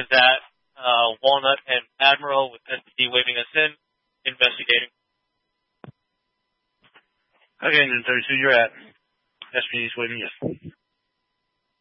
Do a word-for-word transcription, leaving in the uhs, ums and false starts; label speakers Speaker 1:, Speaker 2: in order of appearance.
Speaker 1: is at uh, Walnut and Admiral with S P D waving us in, investigating.
Speaker 2: Okay, and then thirty-two, you're at. S P D's waving yes.